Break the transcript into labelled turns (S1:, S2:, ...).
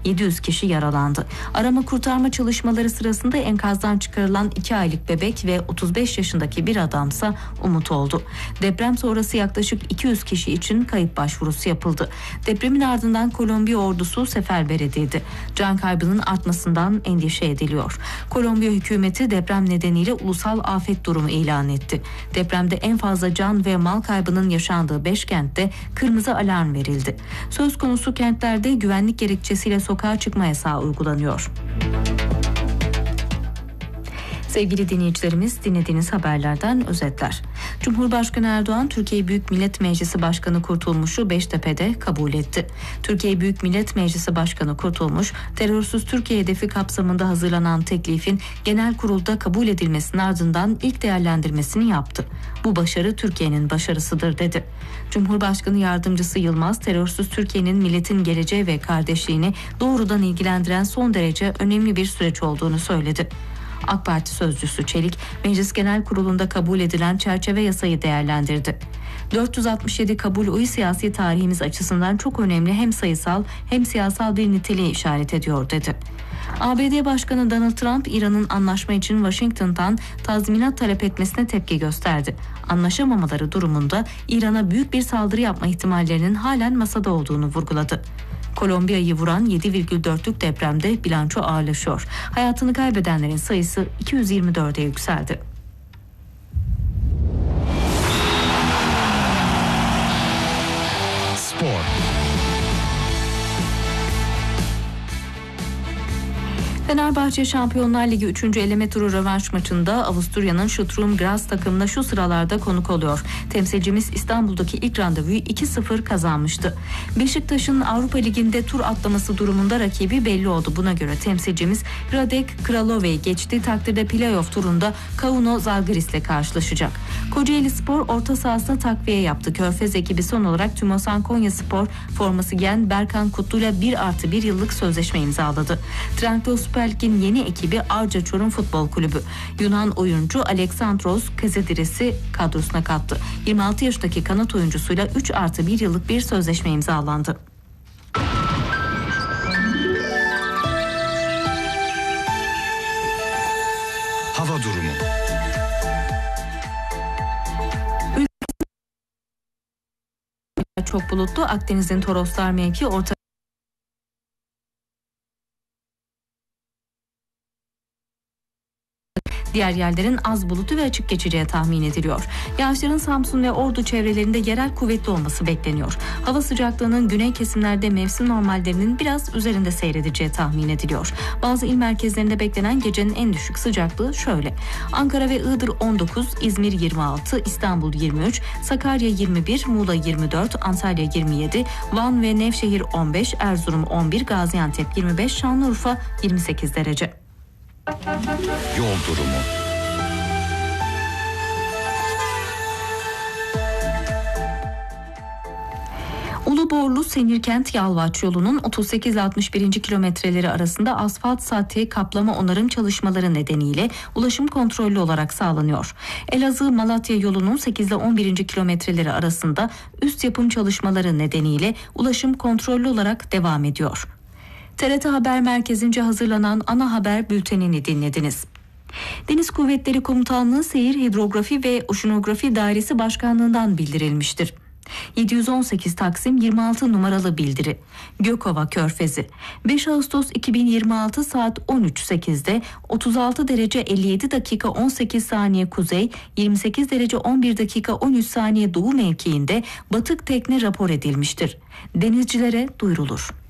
S1: 700 kişi yaralandı. Arama kurtarma çalışmaları sırasında enkazdan çıkarılan 2 aylık bebek ve 35 yaşındaki bir adamsa umut oldu. Deprem sonrası yaklaşık 200 kişi için kayıp başvurusu yapıldı. Depremin ardından Kolombiya ordusu seferber edildi. Can kaybının artmasından endişe ediliyor. Kolombiya hükümeti deprem nedeniyle ulusal afet durumu ilan etti. Depremde en fazla can ve mal kaybının yaşandığı 5 kentte kırmızı alarm verildi. Söz konusu kentlerde güvenlik gerekçesiyle sokağa çıkma yasağı uygulanıyor. Sevgili dinleyicilerimiz, dinlediğiniz haberlerden özetler. Cumhurbaşkanı Erdoğan, Türkiye Büyük Millet Meclisi Başkanı Kurtulmuş'u Beştepe'de kabul etti. Türkiye Büyük Millet Meclisi Başkanı Kurtulmuş, terörsüz Türkiye hedefi kapsamında hazırlanan teklifin genel kurulda kabul edilmesinin ardından ilk değerlendirmesini yaptı. Bu başarı Türkiye'nin başarısıdır dedi. Cumhurbaşkanı Yardımcısı Yılmaz, terörsüz Türkiye'nin milletin geleceği ve kardeşliğini doğrudan ilgilendiren son derece önemli bir süreç olduğunu söyledi. AK Parti sözcüsü Çelik, Meclis Genel Kurulu'nda kabul edilen çerçeve yasayı değerlendirdi. 467 kabul oyu siyasi tarihimiz açısından çok önemli, hem sayısal hem siyasal bir niteliğe işaret ediyor dedi. ABD Başkanı Donald Trump, İran'ın anlaşma için Washington'dan tazminat talep etmesine tepki gösterdi. Anlaşamamaları durumunda İran'a büyük bir saldırı yapma ihtimallerinin halen masada olduğunu vurguladı. Kolombiya'yı vuran 7,4'lük depremde bilanço ağırlaşıyor. Hayatını kaybedenlerin sayısı 224'e yükseldi.
S2: Spor.
S1: Fenerbahçe Şampiyonlar Ligi 3. eleme turu rövanş maçında Avusturya'nın Sturm Graz takımına şu sıralarda konuk oluyor. Temsilcimiz İstanbul'daki ilk randevuyu 2-0 kazanmıştı. Beşiktaş'ın Avrupa Ligi'nde tur atlaması durumunda rakibi belli oldu. Buna göre temsilcimiz Radek Kralova'yı geçtiği takdirde playoff turunda Kauno Zalgiris'le karşılaşacak. Kocaelispor orta sahasına takviye yaptı. Körfez ekibi son olarak Tümosan Konyaspor forması giyen Berkan Kutlu'yla 1+1 yıllık sözleşme imzaladı. Trendyol Süper Lig'in yeni ekibi Arca Çorum Futbol Kulübü. Yunan oyuncu Aleksandros Kazidiris'i kadrosuna kattı. 26 yaşındaki kanat oyuncusuyla 3+1 yıllık bir sözleşme imzalandı.
S2: Hava durumu.
S1: Çok bulutlu. Akdeniz'in Toroslar mevki orta diğer yerlerin az bulutu ve açık geçeceği tahmin ediliyor. Yağışların Samsun ve Ordu çevrelerinde yerel kuvvetli olması bekleniyor. Hava sıcaklığının güney kesimlerde mevsim normallerinin biraz üzerinde seyredeceği tahmin ediliyor. Bazı il merkezlerinde beklenen gecenin en düşük sıcaklığı şöyle: Ankara ve Iğdır 19, İzmir 26, İstanbul 23, Sakarya 21, Muğla 24, Antalya 27, Van ve Nevşehir 15, Erzurum 11, Gaziantep 25, Şanlıurfa 28 derece.
S2: Yol durumu.
S1: Uluborlu Senirkent Yalvaç yolunun 38 ile 61. kilometreleri arasında asfalt sati kaplama onarım çalışmaları nedeniyle ulaşım kontrollü olarak sağlanıyor. Elazığ Malatya yolunun 8 ile 11. kilometreleri arasında üst yapım çalışmaları nedeniyle ulaşım kontrollü olarak devam ediyor. TRT Haber Merkezi'nce hazırlanan ana haber bültenini dinlediniz. Deniz Kuvvetleri Komutanlığı Seyir Hidrografi ve Oşinografi Dairesi Başkanlığı'ndan bildirilmiştir. 718 Taksim 26 numaralı bildiri. Gökova Körfezi 5 Ağustos 2026 saat 13.08'de 36 derece 57 dakika 18 saniye kuzey, 28 derece 11 dakika 13 saniye doğu mevkiinde batık tekne rapor edilmiştir. Denizcilere duyurulur.